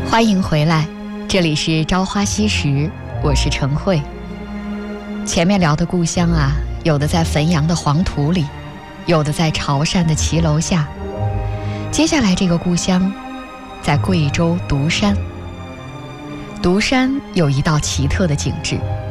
欢迎回来，这里是朝花夕拾，我是陈慧。前面聊的故乡啊，有的在汾阳的黄土里，有的在潮汕的骑楼下。接下来这个故乡在贵州独山。独山有一道奇特的景致，